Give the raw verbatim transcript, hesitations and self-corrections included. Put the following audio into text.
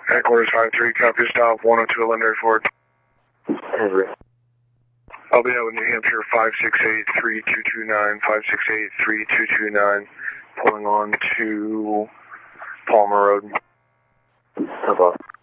Headquarters five three, copy stop, one oh two Londonderry Ford. Over. I'll be out with New Hampshire five six eight, three two two nine, five six eight, three two two nine, pulling on to Palmer Road. Have a